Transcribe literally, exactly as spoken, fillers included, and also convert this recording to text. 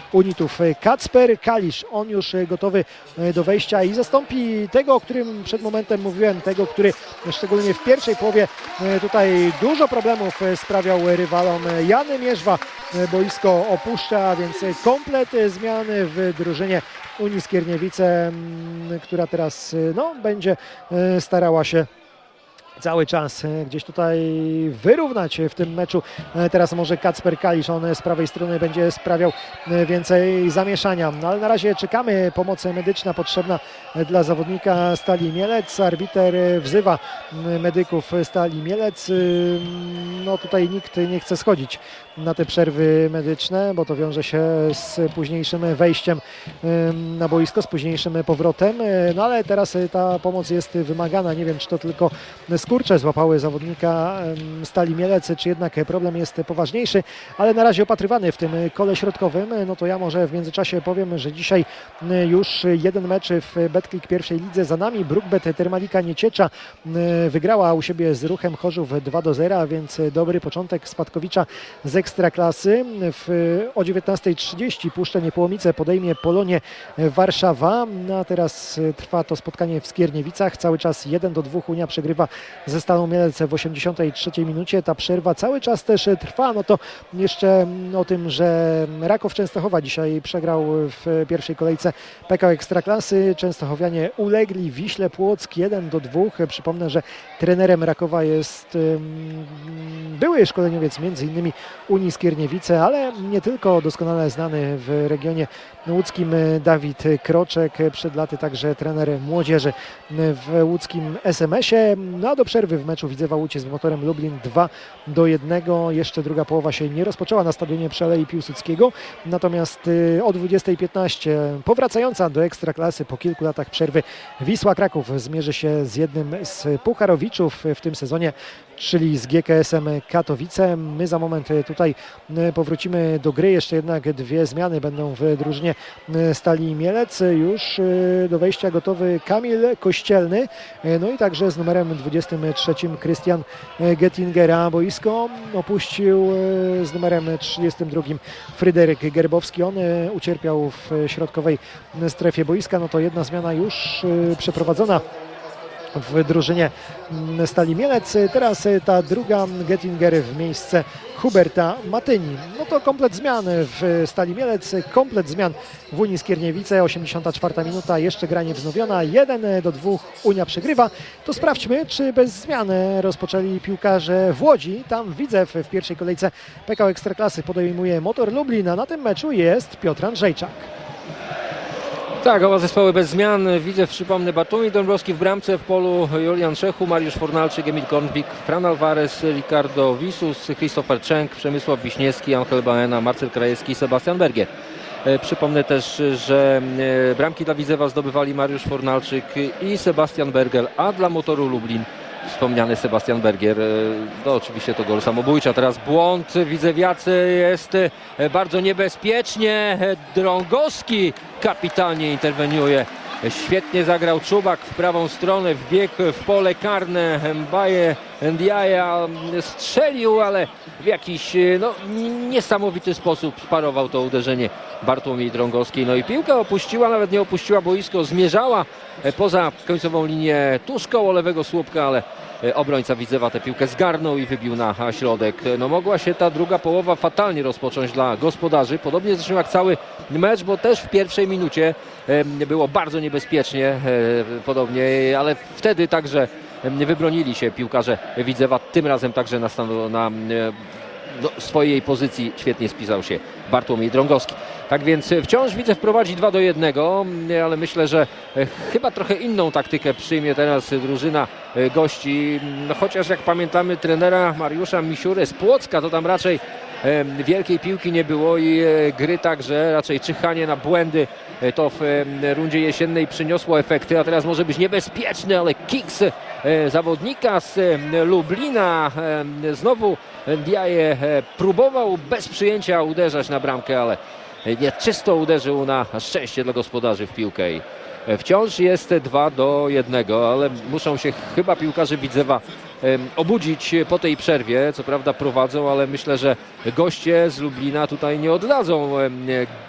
Unitów. Kacper Kalisz, on już gotowy do wejścia i zastąpi tego, o którym przed momentem mówiłem, tego, który szczególnie w pierwszej połowie tutaj dużo problemów sprawiał rywalom. Jan Mierzwa boisko opuszcza, więc komplet zmiany w drużynie Unii Skierniewice, która teraz no, będzie starała się cały czas gdzieś tutaj wyrównać w tym meczu. Teraz może Kacper Kalisz, on z prawej strony będzie sprawiał więcej zamieszania. No, ale na razie czekamy. Pomoc medyczna potrzebna dla zawodnika Stali Mielec. Arbiter wzywa medyków Stali Mielec. No tutaj nikt nie chce schodzić na te przerwy medyczne, bo to wiąże się z późniejszym wejściem na boisko, z późniejszym powrotem. No ale teraz ta pomoc jest wymagana. Nie wiem, czy to tylko skurcze złapały zawodnika Stali Mielec, czy jednak problem jest poważniejszy, ale na razie opatrywany w tym kole środkowym. No to ja może w międzyczasie powiem, że dzisiaj już jeden mecz w Betclic pierwszej lidze za nami. Brookbet Termalika Nieciecza wygrała u siebie z Ruchem Chorzów dwa do zera, więc dobry początek Spadkowicza z Ekstraklasy. W, o dziewiętnastej trzydzieści Puszcze Niepołomice podejmie Polonię Warszawa. No a teraz trwa to spotkanie w Skierniewicach. Cały czas jeden do dwóch Unia przegrywa ze Stalą Mielec w osiemdziesiątej trzeciej minucie. Ta przerwa cały czas też trwa. No to jeszcze o tym, że Raków Częstochowa dzisiaj przegrał w pierwszej kolejce P K O Ekstraklasy. Częstochowianie ulegli Wiśle Płock jeden do dwóch. Przypomnę, że trenerem Rakowa jest były szkoleniowiec między innymi Unii Skierniewice, ale nie tylko, doskonale znany w regionie łódzkim Dawid Kroczek, przed laty także trener młodzieży w łódzkim S M S-ie. No a do przerwy w meczu Widzewa Łódź z Motorem Lublin dwa do jednego. Jeszcze druga połowa się nie rozpoczęła na stadionie przy Alei Piłsudskiego, natomiast o dwudziestej piętnaście powracająca do Ekstraklasy po kilku latach przerwy Wisła Kraków zmierzy się z jednym z pucharowiczów w tym sezonie, czyli z G K S-em Katowice. My za moment tutaj powrócimy do gry. Jeszcze jednak dwie zmiany będą w drużynie Stali Mielec. Już do wejścia gotowy Kamil Kościelny, no i także z numerem dwudziestym trzecim Krystian Gettingera. Boisko opuścił z numerem trzydziestym drugim Fryderyk Gerbowski. On ucierpiał w środkowej strefie boiska. No to jedna zmiana już przeprowadzona w drużynie Stali Mielec. Teraz ta druga, Gettinger w miejsce Huberta Matyni. No to komplet zmian w Stali Mielec, komplet zmian w Unii Skierniewice. osiemdziesiąta czwarta minuta, jeszcze granie wznowiona. jeden do dwóch Unia przegrywa. To sprawdźmy, czy bez zmian rozpoczęli piłkarze w Łodzi. Tam Widzew w pierwszej kolejce P K O Ekstraklasy podejmuje Motor Lublin, a na tym meczu jest Piotr Andrzejczak. Tak, oba zespoły bez zmian. Widzew, przypomnę, Bartłomiej Dąbrowski w bramce, w polu Julian Czechu, Mariusz Fornalczyk, Emil Kornwik, Fran Alvarez, Ricardo Visus, Christopher Czenk, Przemysław Wiśniewski, Angel Baena, Marcel Krajewski i Sebastian Bergier. Przypomnę też, że bramki dla Widzewa zdobywali Mariusz Fornalczyk i Sebastian Berger, a dla Motoru Lublin wspomniany Sebastian Bergier. No oczywiście to gol samobójczy, a teraz błąd widzewiacy, jest bardzo niebezpiecznie. Drągowski kapitalnie interweniuje. Świetnie zagrał Czubak w prawą stronę, wbiegł w pole karne. Mbaye Ndiaye strzelił, ale w jakiś no, niesamowity sposób sparował to uderzenie Bartłomiej Drągowski. No i piłka opuściła, nawet nie opuściła boisko, zmierzała poza końcową linię tuż koło lewego słupka, ale obrońca Widzewa tę piłkę zgarnął i wybił na środek. No mogła się ta druga połowa fatalnie rozpocząć dla gospodarzy. Podobnie zresztą jak cały mecz, bo też w pierwszej minucie było bardzo niebezpiecznie, podobnie, ale wtedy także wybronili się piłkarze Widzewa. Tym razem także na, na do swojej pozycji świetnie spisał się Bartłomiej Drągowski. Tak więc wciąż Widzew prowadzi dwa do jednego, ale myślę, że chyba trochę inną taktykę przyjmie teraz drużyna gości. No, chociaż jak pamiętamy trenera Mariusza Misiurę z Płocka, to tam raczej wielkiej piłki nie było i gry także, raczej czyhanie na błędy. To w rundzie jesiennej przyniosło efekty, a teraz może być niebezpieczny, ale kiks zawodnika z Lublina. Znowu Ndiaye próbował bez przyjęcia uderzać na bramkę, ale nieczysto uderzył na szczęście dla gospodarzy w piłkę. I wciąż jest dwa do jednego, ale muszą się chyba piłkarze Widzewa obudzić po tej przerwie. Co prawda prowadzą, ale myślę, że goście z Lublina tutaj nie oddadzą